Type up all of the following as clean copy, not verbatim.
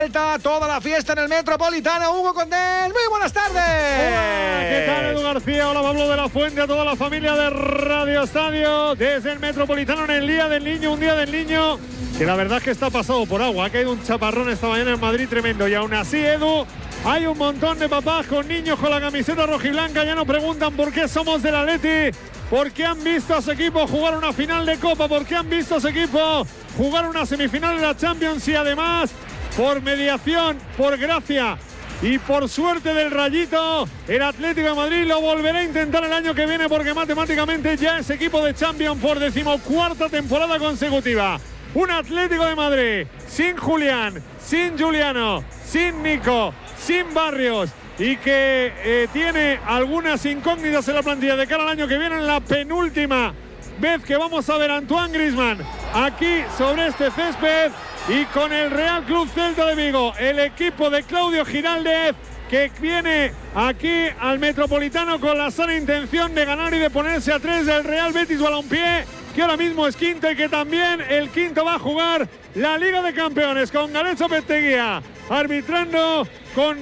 Toda la fiesta en el Metropolitano. Hugo Condés, muy buenas tardes. Hola, ¿qué tal, Edu García? Hola, Pablo de la Fuente, a toda la familia de Radio Estadio desde el Metropolitano en el Día del Niño, un Día del Niño que la verdad es que está pasado por agua. Ha caído un chaparrón esta mañana en Madrid tremendo y aún así, Edu, hay un montón de papás con niños con la camiseta rojiblanca. Ya nos preguntan por qué somos del Atleti, por qué han visto a su equipo jugar una final de Copa, por qué han visto a su equipo jugar una semifinal de la Champions y además, por mediación, por gracia y por suerte del Rayito, el Atlético de Madrid lo volverá a intentar el año que viene porque matemáticamente ya es equipo de Champions por 14ª temporada consecutiva. Un Atlético de Madrid sin Julián, sin Juliano, sin Nico, sin Barrios y que tiene algunas incógnitas en la plantilla de cara al año que viene, en la penúltima vez que vamos a ver a Antoine Griezmann aquí sobre este césped. Y con el Real Club Celta de Vigo, el equipo de Claudio Giraldez, que viene aquí al Metropolitano con la sana intención de ganar y de ponerse a 3 del Real Betis Balompié, que ahora mismo es quinto y que también el quinto va a jugar la Liga de Campeones con Gareso Petteguía arbitrando, con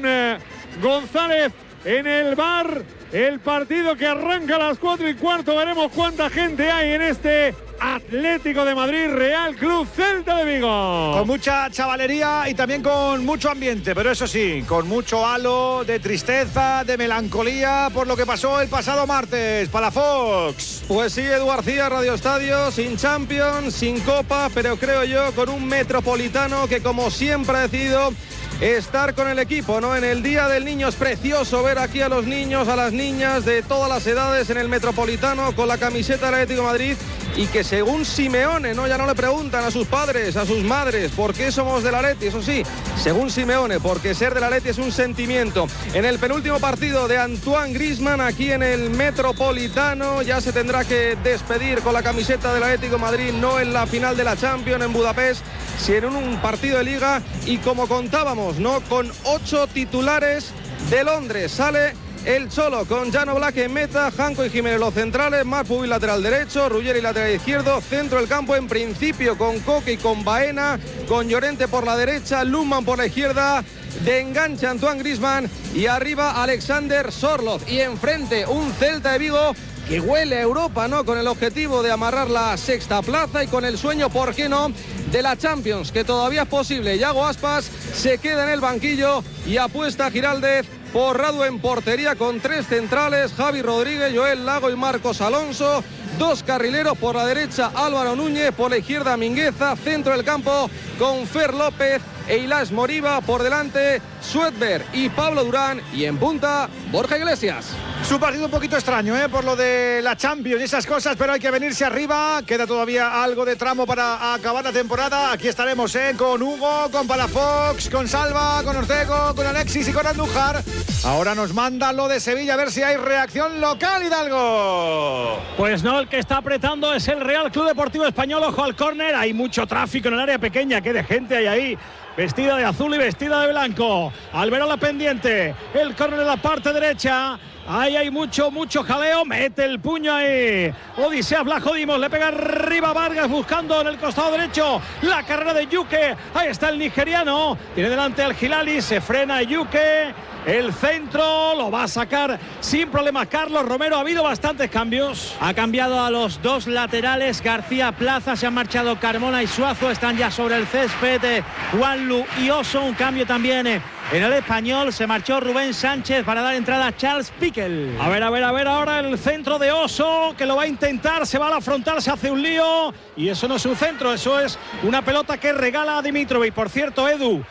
González en el bar. El partido que arranca a las 4:15. Veremos cuánta gente hay en este Atlético de Madrid, Real Club Celta de Vigo. Con mucha chavalería y también con mucho ambiente, pero eso sí, con mucho halo de tristeza, de melancolía por lo que pasó el pasado martes. Palafox. Pues sí, Edu García, Radio Estadio, sin Champions, sin Copa, pero creo yo con un Metropolitano que como siempre ha decidido estar con el equipo, ¿no? En el Día del Niño es precioso ver aquí a los niños, a las niñas de todas las edades en el Metropolitano con la camiseta del Atlético de Madrid y que según Simeone, ¿no? Ya no le preguntan a sus padres, a sus madres, ¿por qué somos del Atleti? Eso sí, según Simeone, porque ser del Atleti es un sentimiento. En el penúltimo partido de Antoine Griezmann aquí en el Metropolitano, ya se tendrá que despedir con la camiseta del Atlético de Madrid, no en la final de la Champions en Budapest, sino en un partido de Liga y como contábamos, ¿no? Con 8 titulares de Londres. Sale el Cholo con Jano Black en meta, Janko y Jiménez los centrales, Marpuy lateral derecho, Ruggeri lateral izquierdo, centro del campo en principio con Coque y con Baena, con Llorente por la derecha, Lundman por la izquierda, de enganche Antoine Griezmann y arriba Alexander Sorloth y enfrente un Celta de Vigo que huele a Europa, ¿no? Con el objetivo de amarrar la sexta plaza y con el sueño, ¿por qué no?, de la Champions, que todavía es posible. Yago Aspas se queda en el banquillo y apuesta Giraldez por Radu en portería con 3 centrales, Javi Rodríguez, Joel Lago y Marcos Alonso. 2 carrileros, por la derecha Álvaro Núñez, por la izquierda Mingueza, centro del campo con Fer López e Ilaix Moriba, por delante Suetberg y Pablo Durán y en punta Borja Iglesias. Es un partido un poquito extraño, por lo de la Champions y esas cosas, pero hay que venirse arriba. Queda todavía algo de tramo para acabar la temporada. Aquí estaremos, con Hugo, con Palafox, con Salva, con Ortego, con Alexis y con Andújar. Ahora nos manda lo de Sevilla, a ver si hay reacción local, Hidalgo. Pues no, el que está apretando es el Real Club Deportivo Español. Ojo al córner, hay mucho tráfico en el área pequeña. Qué de gente hay ahí, vestida de azul y vestida de blanco. Alberola pendiente, el córner de la parte derecha. Ahí hay mucho jaleo, mete el puño ahí Odisea Vlachodimos, le pega arriba Vargas buscando en el costado derecho la carrera de Yuke, ahí está el nigeriano, tiene delante al Hilali, se frena Yuke, el centro lo va a sacar sin problemas Carlos Romero. Ha habido bastantes cambios. Ha cambiado a los 2 laterales, García Plaza, se han marchado Carmona y Suazo, están ya sobre el césped Juanlu y Oso, un cambio también en el Español, se marchó Rubén Sánchez para dar entrada a Charles Piquel. A ver ahora el centro de Oso, que lo va a intentar, se va a la frontal, se hace un lío y eso no es un centro, eso es una pelota que regala a Dimitrovic. Por cierto, Edu,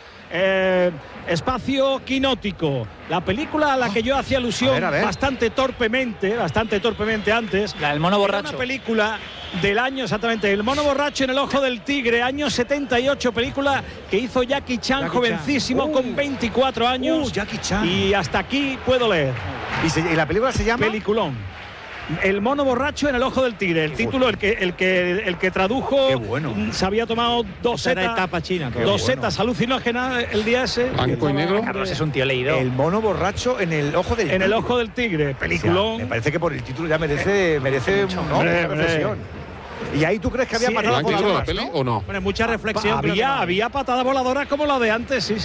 Espacio Quinótico, la película a la que yo hacía alusión a ver. bastante torpemente antes, la del mono borracho, una película del año exactamente, El mono borracho en el ojo del tigre, año 78, película que hizo Jackie Chan, jovencísimo, con 24 años. Jackie Chan. Y hasta aquí puedo leer. ¿Y la película se llama? Peliculón. El mono borracho en el ojo del tigre. El título, el que tradujo, bueno. Se había tomado 2 setas. Etapa china. 2 setas alucinógenas el día ese. Blanco y negro. Carlos es un tío leído. El mono borracho en el ojo del tigre. En el ojo del tigre. Peliculón. O sea, me parece que por el título ya merece una reflexión. ¿Y ahí tú crees que había patadas voladoras? voladoras, ¿La peli o no? Bueno, mucha reflexión. Había patadas voladoras como la de antes, sí.